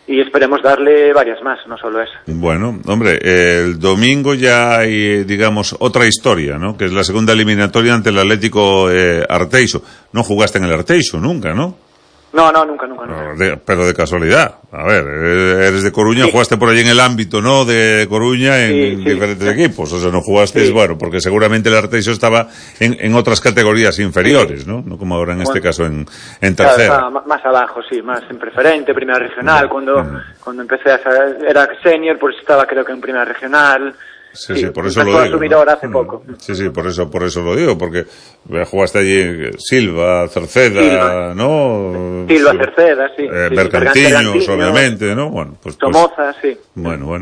y esperemos darle varias más, no solo esa. Bueno, hombre, el domingo ya hay, digamos, otra historia, ¿no? Que es la segunda eliminatoria ante el Atlético Arteixo. No jugaste en el Arteixo nunca, ¿no? No, nunca. Pero de casualidad. A ver, eres de Coruña, sí. Jugaste por allí en el ámbito, ¿no? De Coruña en diferentes equipos. O sea, no jugaste, bueno, porque seguramente el Arteixo estaba en otras categorías inferiores, ¿no? No como ahora en este caso en tercera. Claro, más abajo, sí, más en preferente, primera regional. Cuando empecé era senior, pues estaba creo que en primera regional. Sí, por eso lo digo. Subir ahora hace poco. Sí, por eso lo digo, porque jugaste allí Silva, Cerceda, ¿no? Silva, Cerceda, sí. Bergantiños, obviamente, ¿no? Bueno, pues Somoza, sí. Bueno.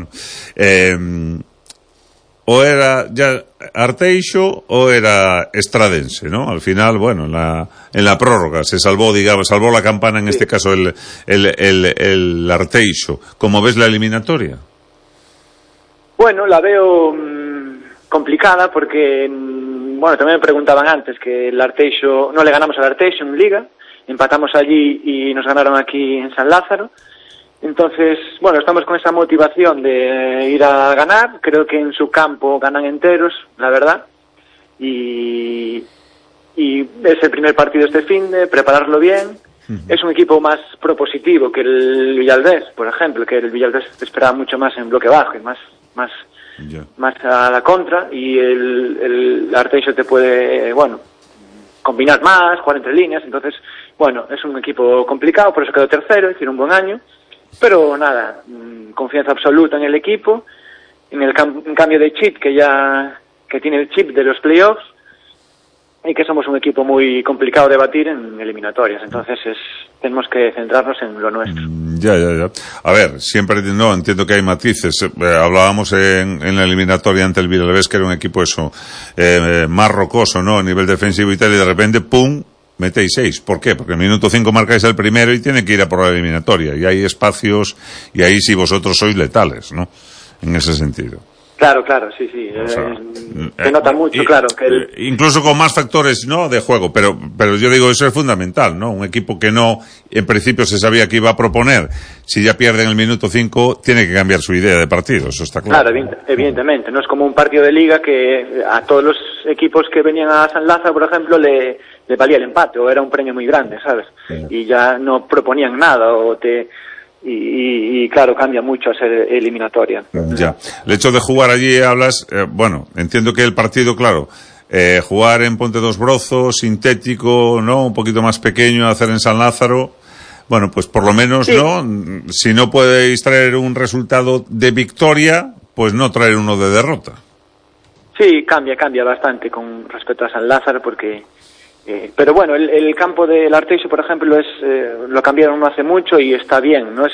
O era ya Arteixo o era Estradense, ¿no? Al final, bueno, en la prórroga se salvó, digamos, salvó la campana en este caso el Arteixo. ¿Cómo ves la eliminatoria? Bueno, la veo complicada porque, bueno, también me preguntaban antes que el Arteixo, no le ganamos al Arteixo en Liga, empatamos allí y nos ganaron aquí en San Lázaro. Entonces, bueno, estamos con esa motivación de ir a ganar, creo que en su campo ganan enteros, la verdad, y es el primer partido este fin de prepararlo bien. Es un equipo más propositivo que el Villalbés, por ejemplo, que el Villalbés esperaba mucho más en bloque bajo y más a la contra, y el Arteixo te puede, bueno, combinar más, jugar entre líneas. Entonces, bueno, es un equipo complicado, por eso quedó tercero, hicieron un buen año, pero nada, confianza absoluta en el equipo, en el cambio de chip que tiene el chip de los playoffs, y que somos un equipo muy complicado de batir en eliminatorias. Entonces tenemos que centrarnos en lo nuestro. Ya. A ver, siempre no entiendo que hay matices. Hablábamos en la eliminatoria ante el Villalbés, que era un equipo más rocoso, ¿no? A nivel defensivo y tal, y de repente, ¡pum!, metéis 6. ¿Por qué? Porque en el minuto 5 marcáis el primero y tiene que ir a por la eliminatoria. Y hay espacios, y ahí sí vosotros sois letales, ¿no? En ese sentido. Claro, sí. O sea, se nota mucho, claro. Incluso con más factores, ¿no?, de juego, pero yo digo, eso es fundamental, ¿no? Un equipo que no, en principio se sabía que iba a proponer, si ya pierde en el minuto 5, tiene que cambiar su idea de partido, eso está claro. Claro, evidentemente. No es como un partido de liga que a todos los equipos que venían a San Lázaro, por ejemplo, le valía el empate, o era un premio muy grande, ¿sabes? Y ya no proponían nada, y claro, cambia mucho a ser eliminatoria. Ya. El hecho de jugar allí, hablas, bueno, entiendo que el partido, claro, jugar en Ponte dos Brozos, sintético, ¿no? Un poquito más pequeño, hacer en San Lázaro, bueno, pues por lo menos, sí. ¿No? Si no podéis traer un resultado de victoria, pues no traer uno de derrota. Sí, cambia bastante con respecto a San Lázaro, porque pero bueno, el campo del Arteixo, por ejemplo, lo cambiaron no hace mucho y está bien. No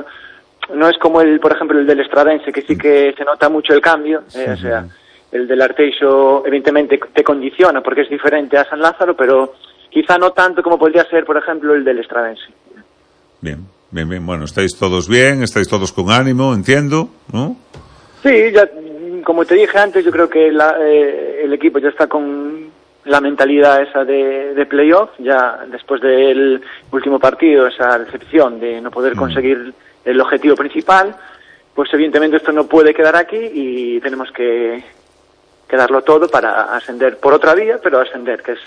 es como por ejemplo, el del Estradense, que sí que se nota mucho el cambio. O sea, el del Arteixo evidentemente te condiciona porque es diferente a San Lázaro, pero quizá no tanto como podría ser, por ejemplo, el del Estradense. Bien. Bueno, estáis todos bien, estáis todos con ánimo, entiendo, ¿no? Sí, ya, como te dije antes, yo creo que el equipo ya está con la mentalidad esa de playoff, ya después del último partido, esa decepción de no poder conseguir el objetivo principal, pues evidentemente esto no puede quedar aquí y tenemos que darlo todo para ascender por otra vía, pero ascender, que es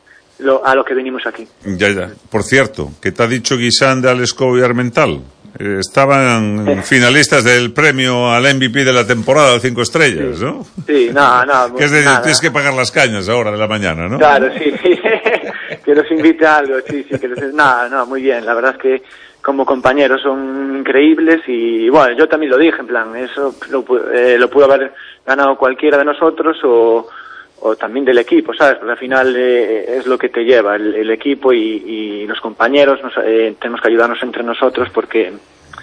a lo que venimos aquí. Ya. Por cierto, ¿qué te ha dicho Guisán de Alescou y Armental? Estaban finalistas del premio al MVP de la temporada de 5 estrellas, ¿no? Sí, no. Que tienes que pagar las cañas ahora de la mañana, ¿no? Claro, sí. Que los invite a algo, sí. No, muy bien. La verdad es que como compañeros son increíbles y, bueno, yo también lo dije, en plan, eso lo pudo haber ganado cualquiera de nosotros o también del equipo, ¿sabes? Porque al final es lo que te lleva el equipo y los compañeros, tenemos que ayudarnos entre nosotros porque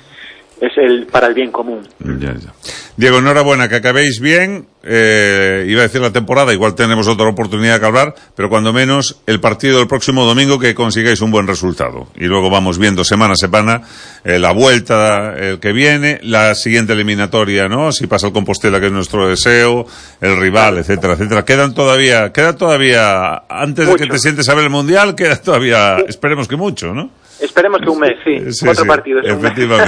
es para el bien común. Ya. Diego, enhorabuena, que acabéis bien. Iba a decir la temporada, igual tenemos otra oportunidad que hablar, pero cuando menos el partido del próximo domingo, que consigáis un buen resultado. Y luego vamos viendo semana a semana la vuelta el que viene, la siguiente eliminatoria, ¿no? Si pasa el Compostela, que es nuestro deseo, el rival, etcétera. Queda todavía, antes de que te sientes a ver el Mundial, queda todavía, esperemos que mucho, ¿no? Esperemos que un mes, sí. 4 partidos. Efectivamente.